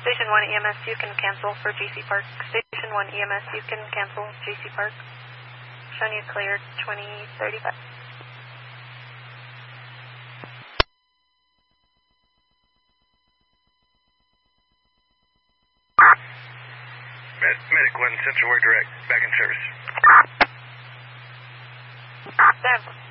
Station 1 EMS, you can cancel for GC Park. Station 1 EMS, you can cancel GC Park. Showing you cleared 2035. Medic 1, Central Ward Direct, back in service. Stand.